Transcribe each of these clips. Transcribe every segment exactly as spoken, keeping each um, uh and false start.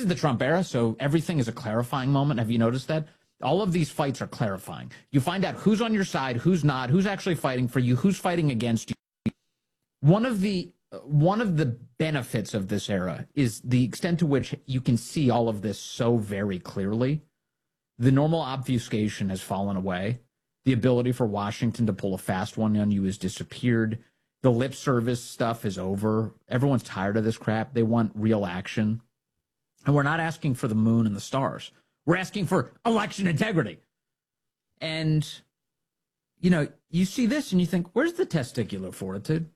is the Trump era, so everything is a clarifying moment. Have you noticed that? All of these fights are clarifying. You find out who's on your side, who's not, who's actually fighting for you, who's fighting against you. One of the one of the benefits of this era is the extent to which you can see all of this so very clearly. The normal obfuscation has fallen away. The ability for Washington to pull a fast one on you has disappeared. The lip service stuff is over. Everyone's tired of this crap. They want real action. And we're not asking for the moon and the stars. We're asking for election integrity. And, you know, you see this and you think, where's the testicular fortitude?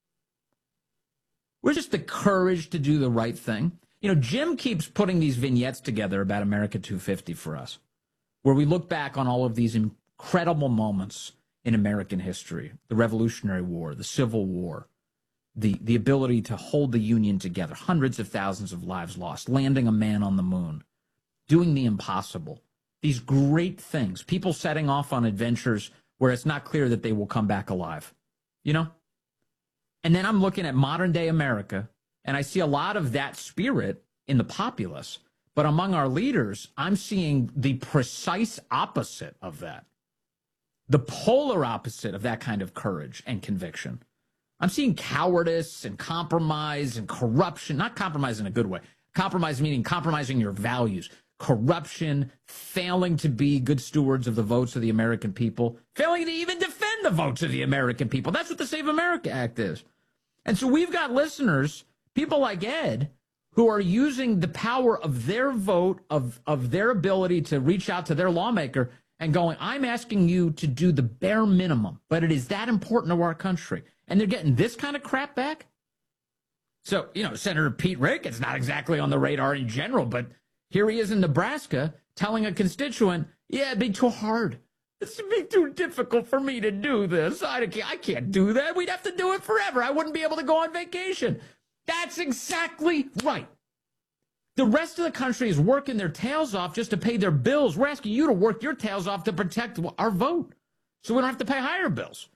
Where's just the courage to do the right thing? You know, Jim keeps putting these vignettes together about America two fifty for us, where we look back on all of these incredible moments in American history, the Revolutionary War, the Civil War, the, the ability to hold the Union together, hundreds of thousands of lives lost, landing a man on the moon, doing the impossible, these great things, people setting off on adventures where it's not clear that they will come back alive, you know? And then I'm looking at modern day America, and I see a lot of that spirit in the populace. But among our leaders, I'm seeing the precise opposite of that, the polar opposite of that kind of courage and conviction. I'm seeing cowardice and compromise and corruption, not compromise in a good way. Compromise meaning compromising your values, corruption, failing to be good stewards of the votes of the American people, failing to even defend the votes of the American people. That's what the Save America Act is. And so we've got listeners, people like Ed, who are using the power of their vote, of, of their ability to reach out to their lawmaker and going, I'm asking you to do the bare minimum, but it is that important to our country. And they're getting this kind of crap back? So, you know, Senator Pete Rick, it's not exactly on the radar in general, but here he is in Nebraska telling a constituent, yeah, it'd be too hard. It's be too difficult for me to do this. I can't, I can't do that. We'd have to do it forever. I wouldn't be able to go on vacation. That's exactly right. The rest of the country is working their tails off just to pay their bills. We're asking you to work your tails off to protect our vote so we don't have to pay higher bills.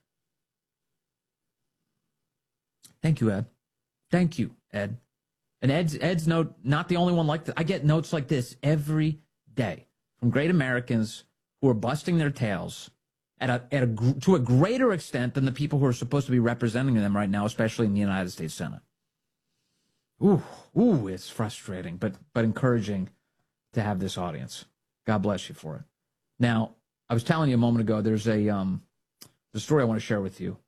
Thank you, Ed. Thank you, Ed. And Ed's, Ed's note, not the only one like this. I get notes like this every day from great Americans who are busting their tails at a, at a, to a greater extent than the people who are supposed to be representing them right now, especially in the United States Senate. Ooh, ooh, it's frustrating, but but encouraging to have this audience. God bless you for it. Now, I was telling you a moment ago, there's a um, the story I want to share with you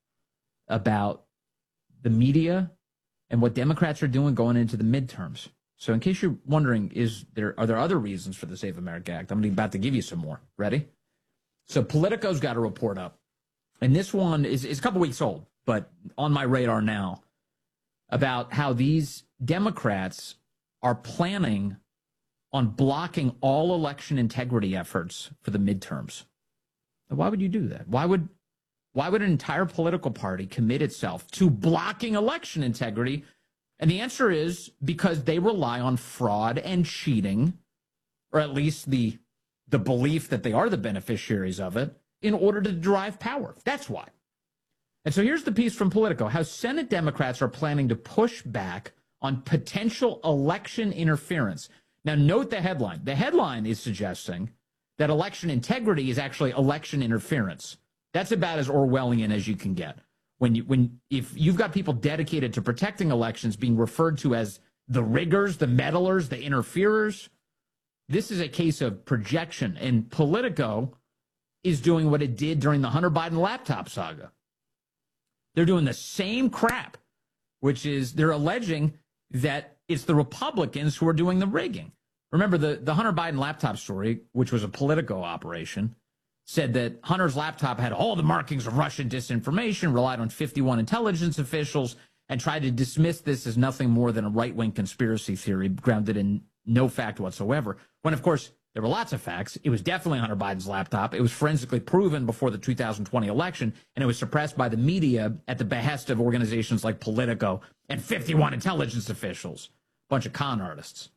about the media and what Democrats are doing going into the midterms. So in case you're wondering, is there are there other reasons for the Save America Act? I'm about to give you some more. Ready? So Politico's got a report up. And this one is, is a couple weeks old, but on my radar now, about how these Democrats are planning on blocking all election integrity efforts for the midterms. Now, why would you do that? Why would why would an entire political party commit itself to blocking election integrity? And the answer is because they rely on fraud and cheating, or at least the the belief that they are the beneficiaries of it, in order to derive power. That's why. And so here's the piece from Politico, how Senate Democrats are planning to push back on potential election interference. Now, note the headline. The headline is suggesting that election integrity is actually election interference. That's about as Orwellian as you can get. When you, when, if you've got people dedicated to protecting elections being referred to as the riggers, the meddlers, the interferers, this is a case of projection. And Politico is doing what it did during the Hunter Biden laptop saga. They're doing the same crap, which is they're alleging that it's the Republicans who are doing the rigging. Remember, the, the Hunter Biden laptop story, which was a Politico operation, said that Hunter's laptop had all the markings of Russian disinformation, relied on fifty-one intelligence officials, and tried to dismiss this as nothing more than a right-wing conspiracy theory grounded in no fact whatsoever. When, of course, there were lots of facts. It was definitely Hunter Biden's laptop. It was forensically proven before the two thousand twenty election, and it was suppressed by the media at the behest of organizations like Politico and fifty-one intelligence officials, a bunch of con artists.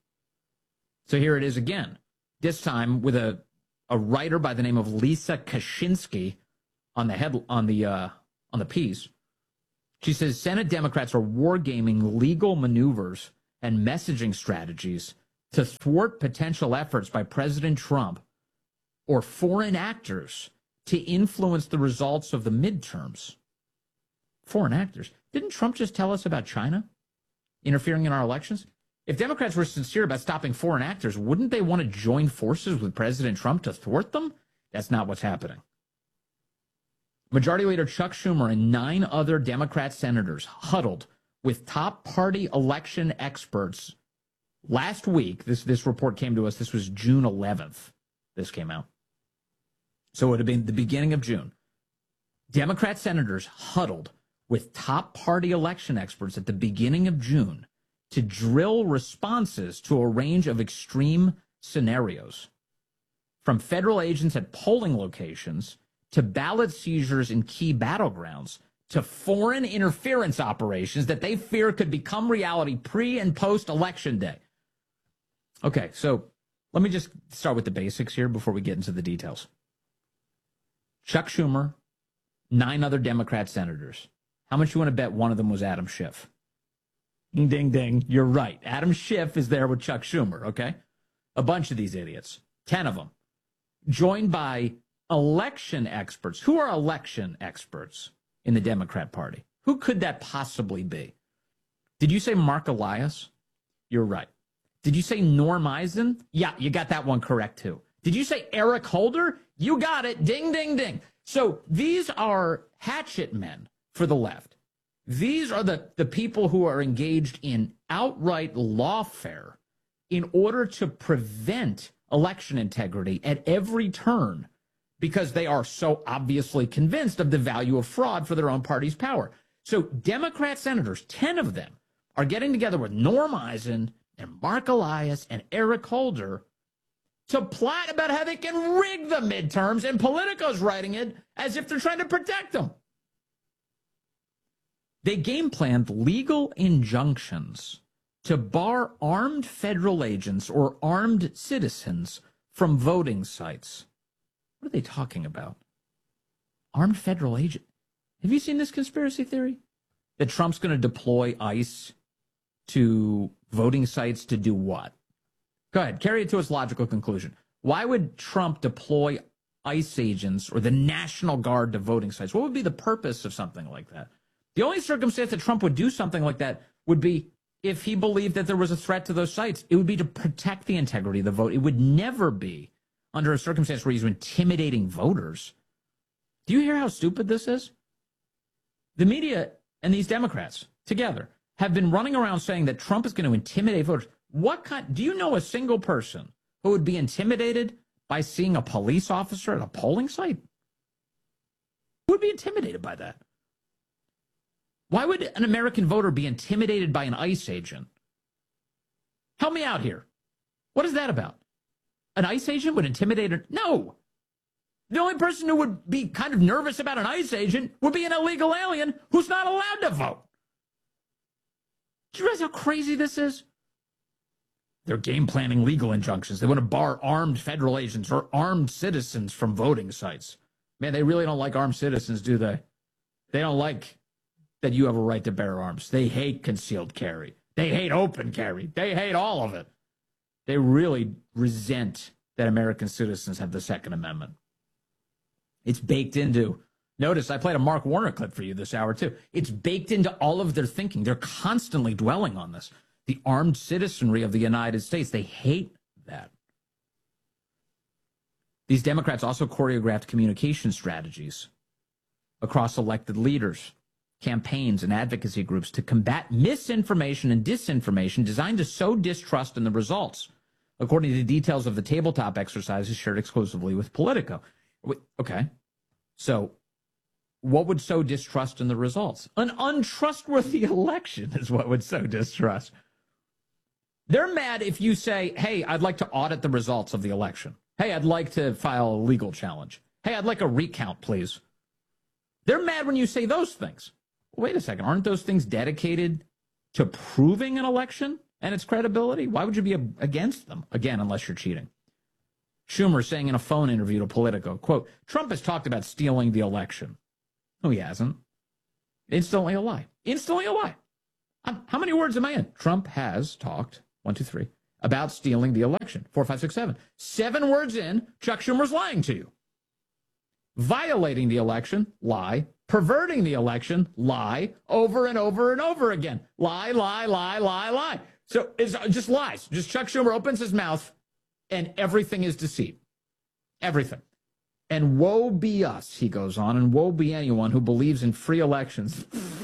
So here it is again, this time with a, a writer by the name of Lisa Kaczynski on the head on the uh, on the piece. She says Senate Democrats are wargaming legal maneuvers and messaging strategies to thwart potential efforts by President Trump or foreign actors to influence the results of the midterms. Foreign actors. Didn't Trump just tell us about China interfering in our elections? If Democrats were sincere about stopping foreign actors, wouldn't they want to join forces with President Trump to thwart them? That's not what's happening. Majority Leader Chuck Schumer and nine other Democrat senators huddled with top party election experts last week. This, this report came to us. This was June eleventh. This came out. So it would have been the beginning of June. Democrat senators huddled with top party election experts at the beginning of June to drill responses to a range of extreme scenarios, from federal agents at polling locations to ballot seizures in key battlegrounds to foreign interference operations that they fear could become reality pre and post election day. Okay, so let me just start with the basics here before we get into the details. Chuck Schumer, nine other Democrat senators. How much you want to bet one of them was Adam Schiff? Ding, ding, ding. You're right. Adam Schiff is there with Chuck Schumer, okay? A bunch of these idiots, ten of them, joined by election experts. Who are election experts in the Democrat Party? Who could that possibly be? Did you say Mark Elias? You're right. Did you say Norm Eisen? Yeah, you got that one correct, too. Did you say Eric Holder? You got it. Ding, ding, ding. So these are hatchet men for the left. These are the, the people who are engaged in outright lawfare in order to prevent election integrity at every turn because they are so obviously convinced of the value of fraud for their own party's power. So Democrat senators, ten of them, are getting together with Norm Eisen and Mark Elias and Eric Holder to plot about how they can rig the midterms, and Politico's writing it as if they're trying to protect them. They game planned legal injunctions to bar armed federal agents or armed citizens from voting sites. What are they talking about? Armed federal agent. Have you seen this conspiracy theory? That Trump's going to deploy ICE to voting sites to do what? Go ahead, carry it to its logical conclusion. Why would Trump deploy ICE agents or the National Guard to voting sites? What would be the purpose of something like that? The only circumstance that Trump would do something like that would be if he believed that there was a threat to those sites. It would be to protect the integrity of the vote. It would never be under a circumstance where he's intimidating voters. Do you hear how stupid this is? The media and these Democrats together have been running around saying that Trump is going to intimidate voters. What kind? Do you know a single person who would be intimidated by seeing a police officer at a polling site? Who would be intimidated by that? Why would an American voter be intimidated by an ICE agent? Help me out here. What is that about? An ICE agent would intimidate her? No. The only person who would be kind of nervous about an ICE agent would be an illegal alien who's not allowed to vote. Do you realize how crazy this is? They're game planning legal injunctions. They want to bar armed federal agents or armed citizens from voting sites. Man, they really don't like armed citizens, do they? They don't like that you have a right to bear arms. They hate concealed carry. They hate open carry. They hate all of it. They really resent that American citizens have the Second Amendment. It's baked into, notice I played a Mark Warner clip for you this hour too. It's baked into all of their thinking. They're constantly dwelling on this. The armed citizenry of the United States, they hate that. These Democrats also choreographed communication strategies across elected leaders, campaigns, and advocacy groups to combat misinformation and disinformation designed to sow distrust in the results, according to details of the tabletop exercises shared exclusively with Politico. Okay, so what would sow distrust in the results? An untrustworthy election is what would sow distrust. They're mad if you say, hey, I'd like to audit the results of the election. Hey, I'd like to file a legal challenge. Hey, I'd like a recount, please. They're mad when you say those things. Wait a second. Aren't those things dedicated to proving an election and its credibility? Why would you be against them? Again, unless you're cheating. Schumer saying in a phone interview to Politico, quote, Trump has talked about stealing the election. No, he hasn't. Instantly a lie. Instantly a lie. I'm, how many words am I in? Trump has talked, one, two, three, about stealing the election. Four, five, six, seven. Seven words in, Chuck Schumer's lying to you. Violating the election, lie. Perverting the election, lie. Over and over and over again. Lie, lie, lie, lie, lie. So it's just lies. Just Chuck Schumer opens his mouth and everything is deceit. Everything. And woe be us, he goes on, and woe be anyone who believes in free elections.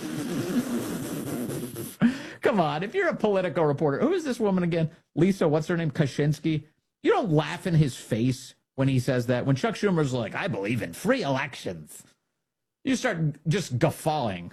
Come on, if you're a Politico reporter, who is this woman again? Lisa, what's her name? Kaczynski? You don't laugh in his face when he says that. When Chuck Schumer's like, I believe in free elections. You start just guffawing.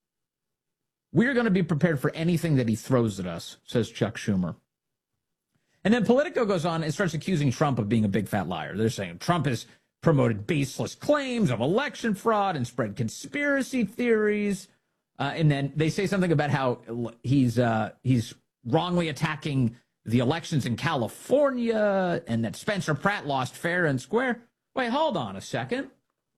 We're going to be prepared for anything that he throws at us, says Chuck Schumer. And then Politico goes on and starts accusing Trump of being a big fat liar. They're saying Trump has promoted baseless claims of election fraud and spread conspiracy theories. Uh, and then they say something about how he's uh, he's wrongly attacking the elections in California and that Spencer Pratt lost fair and square. Wait, hold on a second.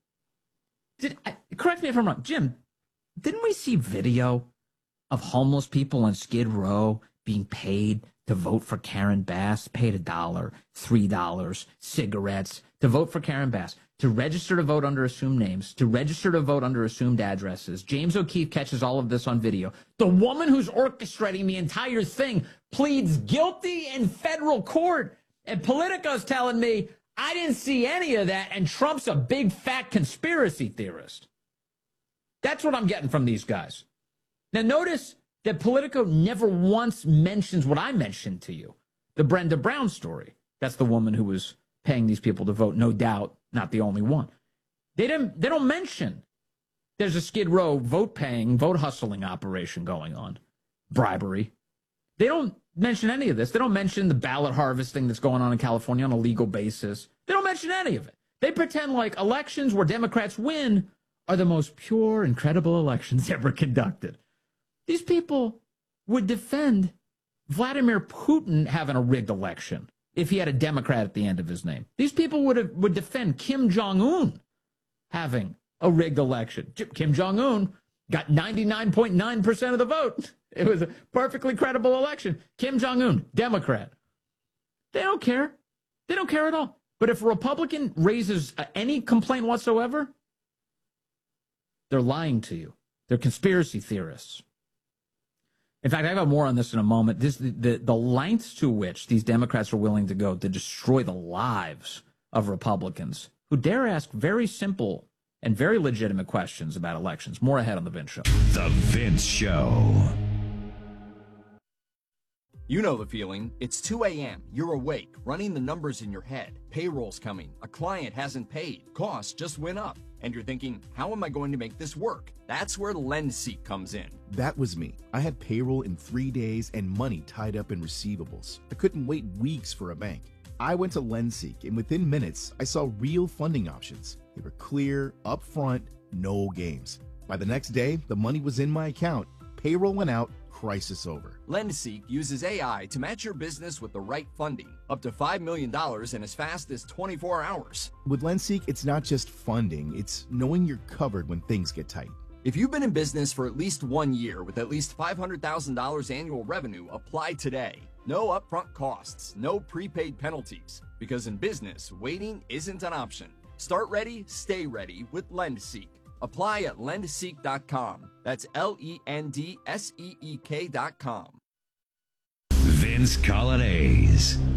Did I, correct me if I'm wrong. Jim, didn't we see video of homeless people on Skid Row being paid to vote for Karen Bass, paid a dollar, three dollars, cigarettes, to vote for Karen Bass, to register to vote under assumed names, to register to vote under assumed addresses? James O'Keefe catches all of this on video. The woman who's orchestrating the entire thing pleads guilty in federal court. And Politico's telling me, I didn't see any of that, and Trump's a big, fat conspiracy theorist. That's what I'm getting from these guys. Now, notice that Politico never once mentions what I mentioned to you, the Brenda Brown story. That's the woman who was paying these people to vote, no doubt, not the only one. They didn't. They don't mention there's a Skid Row vote-paying, vote-hustling operation going on, bribery. They don't mention any of this. They don't mention the ballot harvesting that's going on in California on a legal basis. They don't mention any of it. They pretend like elections where Democrats win are the most pure and credible elections ever conducted. These people would defend Vladimir Putin having a rigged election if he had a Democrat at the end of his name. These people would have, would defend Kim Jong-un having a rigged election. Kim Jong-un got ninety-nine point nine percent of the vote. It was a perfectly credible election. Kim Jong-un, Democrat. They don't care. They don't care at all. But if a Republican raises uh, any complaint whatsoever, they're lying to you. They're conspiracy theorists. In fact, I have more on this in a moment. This, the, the, the lengths to which these Democrats are willing to go to destroy the lives of Republicans who dare ask very simple and very legitimate questions about elections. More ahead on The Vince Show. The Vince Show. You know the feeling. It's two a.m. You're awake, running the numbers in your head. Payroll's coming. A client hasn't paid. Costs just went up. And you're thinking, how am I going to make this work? That's where LendSeek comes in. That was me. I had payroll in three days and money tied up in receivables. I couldn't wait weeks for a bank. I went to LendSeek, and within minutes, I saw real funding options. They were clear, upfront, no games. By the next day, the money was in my account. Payroll went out. Crisis over. LendSeek uses A I to match your business with the right funding, up to five million dollars in as fast as twenty-four hours. With LendSeek, it's not just funding, it's knowing you're covered when things get tight. If you've been in business for at least one year with at least five hundred thousand dollars annual revenue, apply today. No upfront costs, no prepaid penalties, because in business, waiting isn't an option. Start ready, stay ready with LendSeek. Apply at lend seek dot com. That's L E N D S E E K dot com. Vince Coglianese.